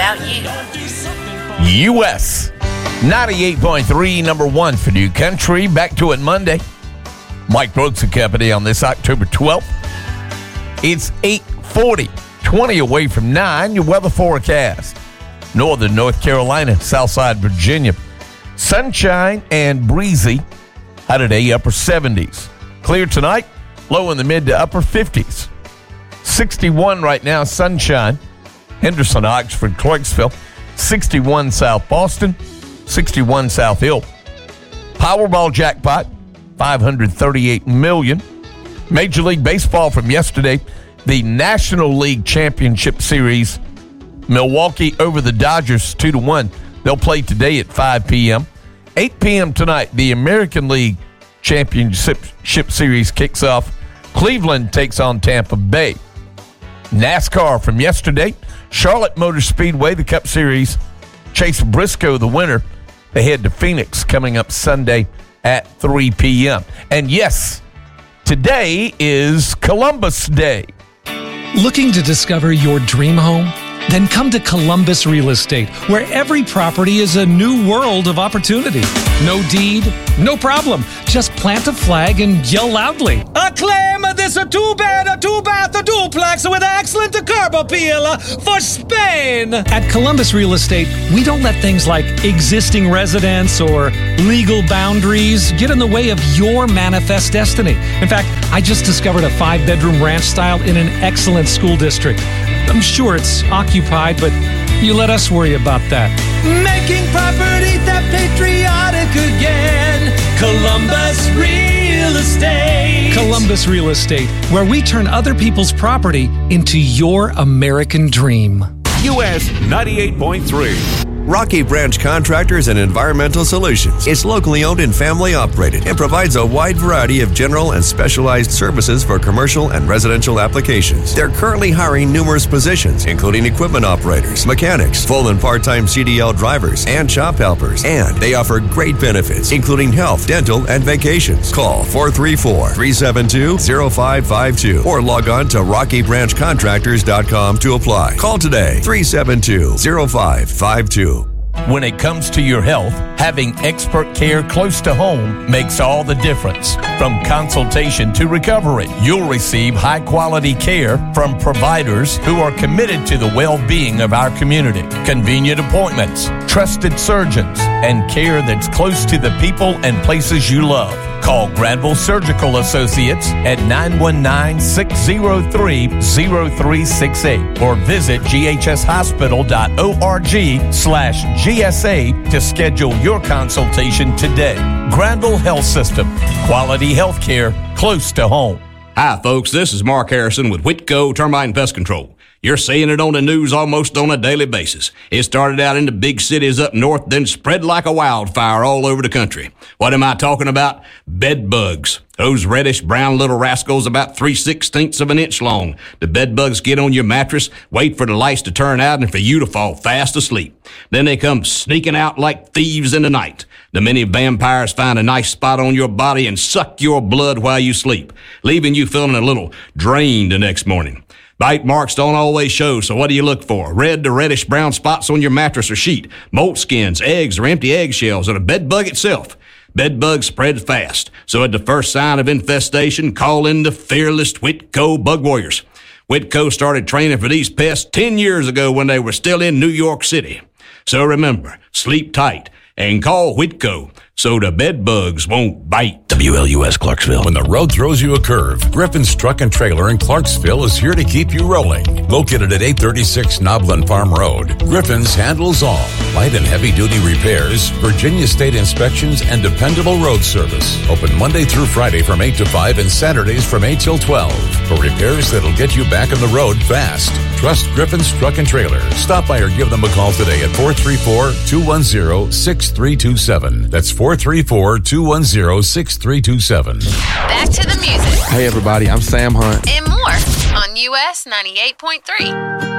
about you. U.S. 98.3, number one for New Country. Back to it Monday. Mike Brooks and Company on this October 12th. It's 8:40, 20 away from 9. Your weather forecast. Northern North Carolina, Southside Virginia. Sunshine and breezy. High today, upper 70s. Clear tonight, low in the mid to upper 50s. 61 right now, sunshine. Henderson, Oxford, Clarksville. 61 South Boston. 61 South Hill. Powerball jackpot, $538 million. Major League Baseball from yesterday, the National League Championship Series. Milwaukee over the Dodgers 2-1. They'll play today at 5 p.m. 8 p.m. tonight, the American League Championship Series kicks off. Cleveland takes on Tampa Bay. NASCAR from yesterday, Charlotte Motor Speedway, the Cup Series. Chase Briscoe, the winner. They head to Phoenix coming up Sunday at 3 p.m. And yes, today is Columbus Day. Looking to discover your dream home? Then come to Columbus Real Estate, where every property is a new world of opportunity. No deed, no problem. Just plant a flag and yell loudly. I claim this a two-bed, a two-bath, a duplex with excellent curb appeal for Spain. At Columbus Real Estate, we don't let things like existing residents or legal boundaries get in the way of your manifest destiny. In fact, I just discovered a 5-bedroom ranch style in an excellent school district. I'm sure it's occupied, but you let us worry about that. Making property that patriotic again. Columbus Real Estate. Columbus Real Estate, where we turn other people's property into your American dream. US 98.3. Rocky Branch Contractors and Environmental Solutions. It's locally owned and family operated and provides a wide variety of general and specialized services for commercial and residential applications. They're currently hiring numerous positions, including equipment operators, mechanics, full and part-time CDL drivers, and shop helpers. And they offer great benefits, including health, dental, and vacations. Call 434-372-0552 or log on to rockybranchcontractors.com to apply. Call today, 372-0552. When it comes to your health, having expert care close to home makes all the difference. From consultation to recovery, you'll receive high-quality care from providers who are committed to the well-being of our community. Convenient appointments, trusted surgeons, and care that's close to the people and places you love. Call Granville Surgical Associates at 919-603-0368 or visit ghshospital.org/GSA to schedule your consultation today. Granville Health System, quality health care close to home. Hi, folks. This is Mark Harrison with Whitco Termite and Pest Control. You're seeing it on the news almost on a daily basis. It started out in the big cities up north, then spread like a wildfire all over the country. What am I talking about? Bed bugs. Those reddish-brown little rascals about 3/16 of an inch long. The bed bugs get on your mattress, wait for the lights to turn out, and for you to fall fast asleep. Then they come sneaking out like thieves in the night. The many vampires find a nice spot on your body and suck your blood while you sleep, leaving you feeling a little drained the next morning. Bite marks don't always show, so what do you look for? Red to reddish-brown spots on your mattress or sheet, mold skins, eggs, or empty eggshells, or the bed bug itself. Bed bugs spread fast, so at the first sign of infestation, call in the fearless Whitco Bug Warriors. Whitco started training for these pests 10 years ago when they were still in New York City. So remember, sleep tight and call Whitco so the bed bugs won't bite. WLUS Clarksville. When the road throws you a curve, Griffin's Truck and Trailer in Clarksville is here to keep you rolling. Located at 836 Noblin Farm Road, Griffin's handles all. Light and heavy-duty repairs, Virginia State inspections, and dependable road service. Open Monday through Friday from 8 to 5 and Saturdays from 8 till 12. For repairs that'll get you back on the road fast. Trust Griffin's Truck and Trailer. Stop by or give them a call today at 434-210-6327. That's 434-210-6327. Back to the music. Hey everybody, I'm Sam Hunt. And more on US 98.3.